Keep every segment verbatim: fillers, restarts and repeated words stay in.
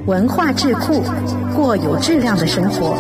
文化智库，过有质量的生活。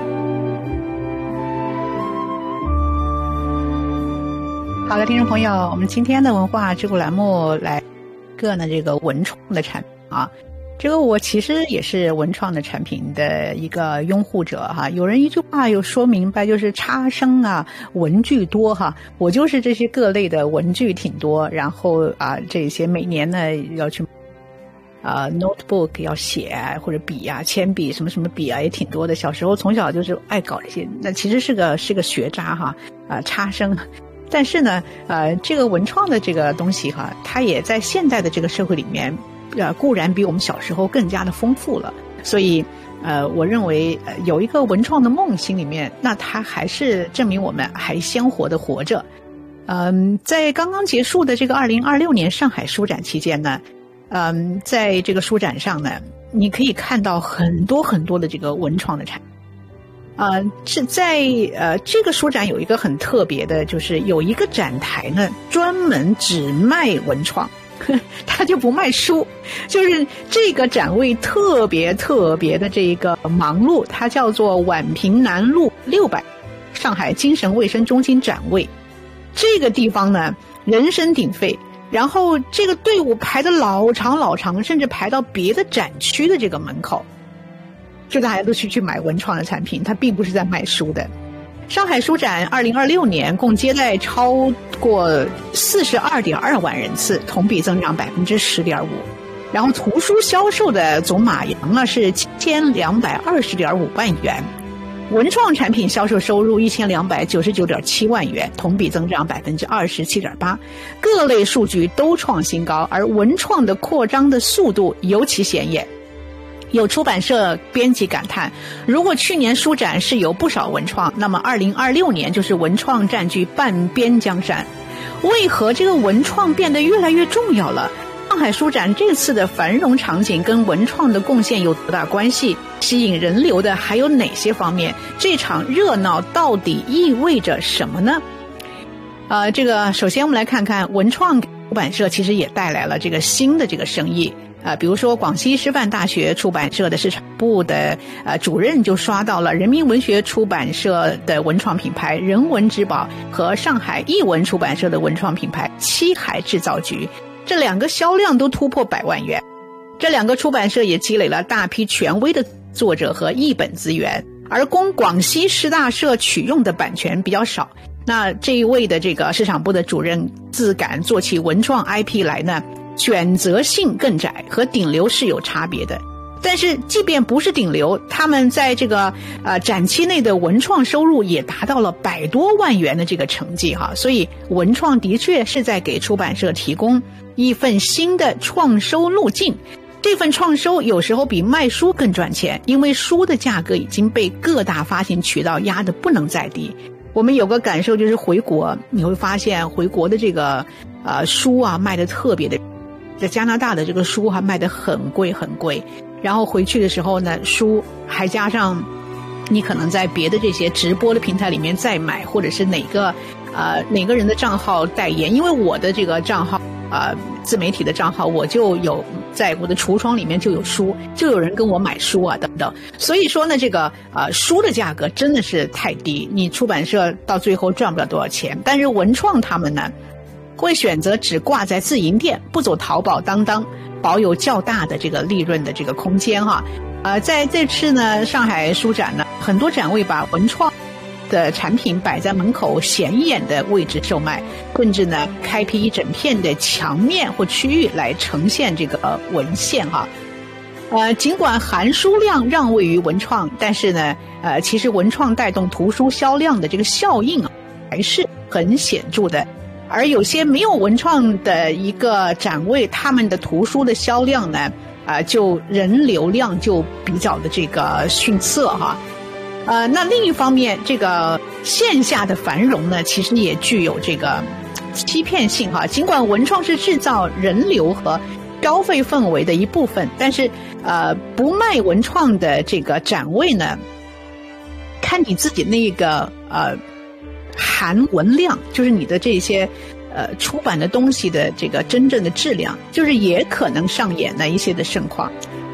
好的，听众朋友，我们今天的文化智库栏目来个呢这个文创的产品啊。这个我其实也是文创的产品的一个拥护者哈。有人一句话有说明白，就是差生啊，文具多哈。我就是这些各类的文具挺多，然后啊，这些每年呢要去啊 notebook 要写或者笔啊，铅笔什么什么笔啊也挺多的。小时候从小就是爱搞这些，那其实是个是个学渣哈啊，差生。但是呢，呃，这个文创的这个东西哈，它也在现代的这个社会里面。呃，固然比我们小时候更加的丰富了，所以，呃，我认为、呃、有一个文创的梦心里面，那它还是证明我们还鲜活的活着。嗯、呃，在刚刚结束的这个二零二六年上海书展期间呢，嗯、呃，在这个书展上呢，你可以看到很多很多的这个文创的产品。呃，是在呃这个书展有一个很特别的，就是有一个展台呢，专门只卖文创。他就不卖书，就是这个展位特别特别的这个忙碌，它叫做宛平南路六百上海精神卫生中心展位。这个地方呢人声鼎沸，然后这个队伍排得老长老长，甚至排到别的展区的这个门口，就大家都去去买文创的产品，它并不是在卖书的。上海书展二零二六年共接待超过四十二点二万人次，同比增长百分之十点五。然后图书销售的总码洋呢是七千两百二十点五万元，文创产品销售收入一千两百九十九点七万元，同比增长百分之二十七点八。各类数据都创新高，而文创的扩张的速度尤其显眼。有出版社编辑感叹，如果去年书展是有不少文创，那么二零二六年就是文创占据半边江山。为何这个文创变得越来越重要了？上海书展这次的繁荣场景跟文创的贡献有多大关系？吸引人流的还有哪些方面？这场热闹到底意味着什么呢？呃，这个首先我们来看看文创出版社其实也带来了这个新的这个生意。呃，比如说广西师范大学出版社的市场部的呃主任就刷到了人民文学出版社的文创品牌人文之宝和上海译文出版社的文创品牌七海制造局，这两个销量都突破百万元。这两个出版社也积累了大批权威的作者和译本资源，而供广西师大社取用的版权比较少。那这一位的这个市场部的主任自敢做起文创 I P 来呢，选择性更窄，和顶流是有差别的。但是即便不是顶流，他们在这个呃展期内的文创收入也达到了百多万元的这个成绩哈。所以文创的确是在给出版社提供一份新的创收路径。这份创收有时候比卖书更赚钱，因为书的价格已经被各大发行渠道压得不能再低。我们有个感受就是回国，你会发现回国的这个呃书啊卖得特别的，在加拿大的这个书还卖得很贵很贵，然后回去的时候呢，书还加上你可能在别的这些直播的平台里面再买，或者是哪个呃哪个人的账号代言。因为我的这个账号呃自媒体的账号，我就有在我的橱窗里面就有书，就有人跟我买书啊等等。所以说呢，这个呃书的价格真的是太低，你出版社到最后赚不了多少钱。但是文创他们呢会选择只挂在自营店，不走淘宝当当，保有较大的这个利润的这个空间哈。呃，在这次呢上海书展呢，很多展位把文创的产品摆在门口显眼的位置售卖，甚至呢开辟一整片的墙面或区域来呈现这个文献哈。呃，尽管含书量让位于文创，但是呢，呃，其实文创带动图书销量的这个效应啊，还是很显著的。而有些没有文创的一个展位，他们的图书的销量呢，啊、呃，就人流量就比较的这个逊色哈。呃，那另一方面，这个线下的繁荣呢，其实也具有这个欺骗性哈。尽管文创是制造人流和消费氛围的一部分，但是呃，不卖文创的这个展位呢，看你自己那个呃含文量，就是你的这些呃出版的东西的这个真正的质量，就是也可能上演了一些的盛况。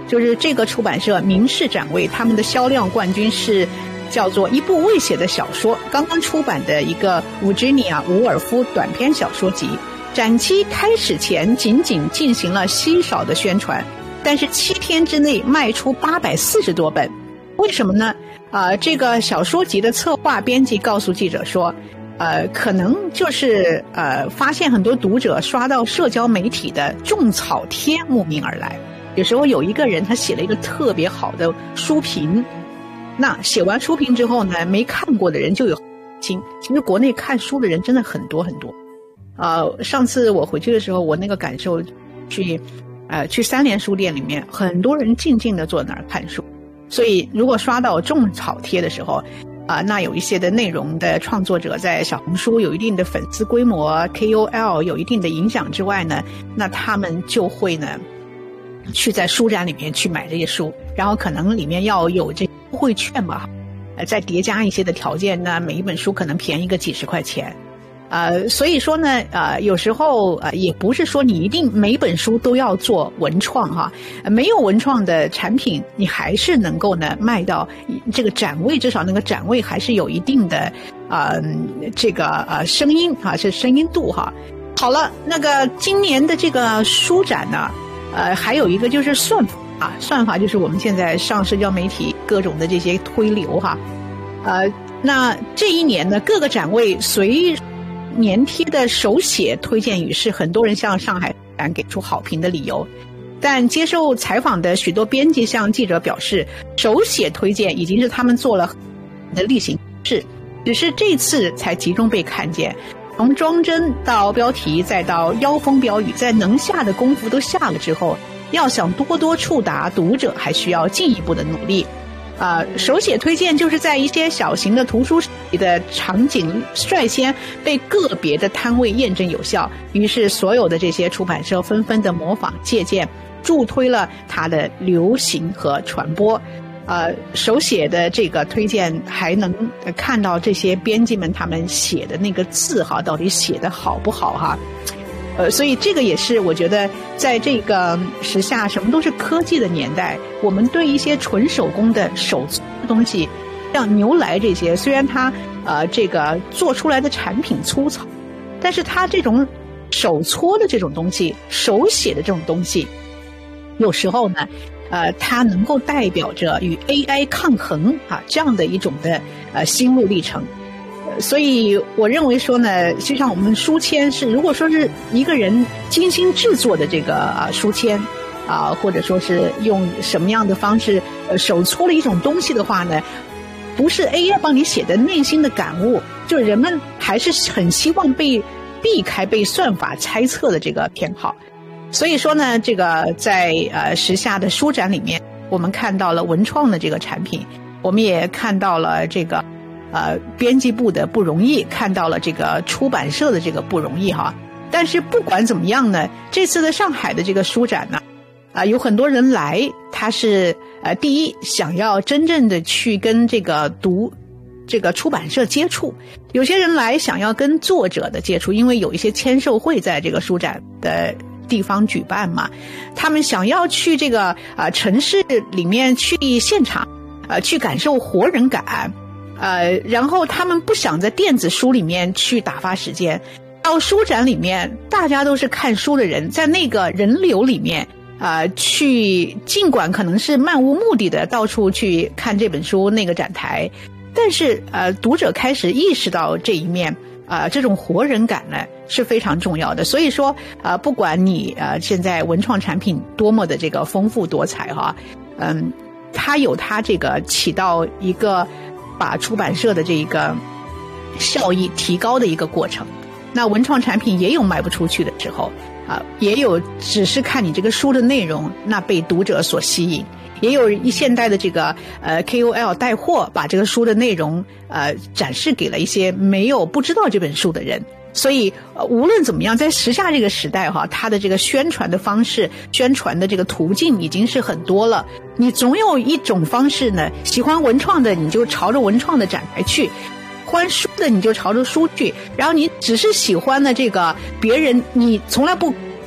就是这个出版社明世展位，他们的销量冠军是叫做一部未写的小说，刚刚出版的一个伍吉尼亚·伍尔夫短篇小说集。展期开始前仅仅进行了稀少的宣传，但是七天之内卖出八百四十多本。为什么呢？呃，这个小说集的策划编辑告诉记者说，呃，可能就是呃发现很多读者刷到社交媒体的种草贴慕名而来。有时候有一个人他写了一个特别好的书评，那写完书评之后呢，没看过的人就有心。其实国内看书的人真的很多很多。呃，上次我回去的时候，我那个感受，去，呃，去三联书店里面，很多人静静的坐在那儿看书。所以，如果刷到种草贴的时候，啊、呃，那有一些的内容的创作者在小红书有一定的粉丝规模 ，K O L 有一定的影响之外呢，那他们就会呢，去在书展里面去买这些书，然后可能里面要有这优惠券吧，呃，再叠加一些的条件呢，每一本书可能便宜个几十块钱。呃，所以说呢，呃，有时候呃，也不是说你一定每本书都要做文创哈，呃、没有文创的产品，你还是能够呢卖到这个展位，至少那个展位还是有一定的呃这个呃声音啊，是声音度哈。好了，那个今年的这个书展呢，呃，还有一个就是算法啊，算法就是我们现在上社交媒体各种的这些推流哈，呃，那这一年呢，各个展位随粘贴的手写推荐语是很多人向上海展给出好评的理由，但接受采访的许多编辑向记者表示，手写推荐已经是他们做了的例行事，只是这次才集中被看见。从装帧到标题再到腰封标语，在能下的功夫都下了之后，要想多多触达读者，还需要进一步的努力。呃，手写推荐就是在一些小型的图书里的场景率先被个别的摊位验证有效，于是所有的这些出版社纷纷的模仿借鉴，助推了它的流行和传播。呃，手写的这个推荐还能看到这些编辑们他们写的那个字哈，到底写的好不好哈？呃，所以这个也是我觉得在这个时下什么都是科技的年代，我们对一些纯手工的手做的东西，像牛来这些，虽然它呃这个做出来的产品粗糙，但是它这种手搓的这种东西，手写的这种东西，有时候呢，呃，它能够代表着与 A I 抗衡啊这样的一种的呃心路历程。所以我认为说呢，实际上我们书签是，如果说是一个人精心制作的这个啊书签啊，或者说是用什么样的方式呃手搓了一种东西的话呢，不是 A I 帮你写的内心的感悟，就是人们还是很希望被避开被算法猜测的这个偏好。所以说呢，这个在呃时下的书展里面，我们看到了文创的这个产品，我们也看到了这个呃，编辑部的不容易，看到了这个出版社的这个不容易哈。但是不管怎么样呢，这次的上海的这个书展呢，啊、呃，有很多人来，他是呃，第一想要真正的去跟这个读这个出版社接触，有些人来想要跟作者的接触，因为有一些签售会在这个书展的地方举办嘛，他们想要去这个啊、呃、城市里面去现场，呃，去感受活人感。呃，然后他们不想在电子书里面去打发时间，到书展里面，大家都是看书的人，在那个人流里面，呃，去尽管可能是漫无目的的到处去看这本书那个展台，但是呃，读者开始意识到这一面，呃，这种活人感呢是非常重要的。所以说，呃，不管你呃现在文创产品多么的这个丰富多彩哈，嗯，它有它这个起到一个把出版社的这一个效益提高的一个过程。那文创产品也有卖不出去的时候啊，也有只是看你这个书的内容那被读者所吸引，也有一现代的这个呃 K O L 带货，把这个书的内容呃展示给了一些没有不知道这本书的人。所以呃无论怎么样，在时下这个时代哈，它的这个宣传的方式，宣传的这个途径已经是很多了。你总有一种方式呢，喜欢文创的你就朝着文创的展台去，喜欢书的你就朝着书去，然后你只是喜欢的这个别人，你从来不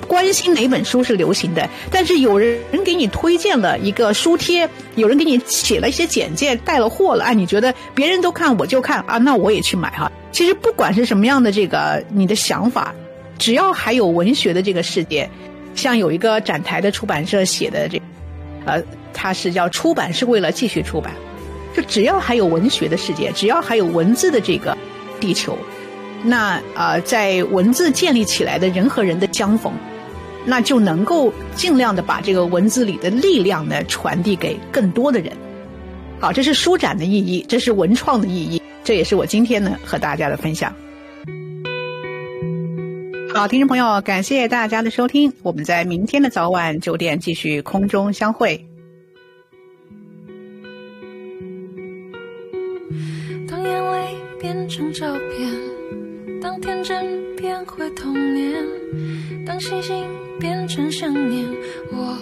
关心哪本书是流行的，但是有人给你推荐了一个书贴，有人给你写了一些简介，带了货了，哎，你觉得别人都看我就看啊，那我也去买哈。其实不管是什么样的这个你的想法，只要还有文学的这个世界，像有一个展台的出版社写的这个，呃，它是叫出版是为了继续出版，就只要还有文学的世界，只要还有文字的这个地球，那呃，在文字建立起来的人和人的相逢，那就能够尽量的把这个文字里的力量呢传递给更多的人。好，这是书展的意义，这是文创的意义，这也是我今天呢和大家的分享。好，听众朋友，感谢大家的收听，我们在明天的早晚九点继续空中相会。 当眼泪变成照片，当天真变回童年，当星星变成想念，我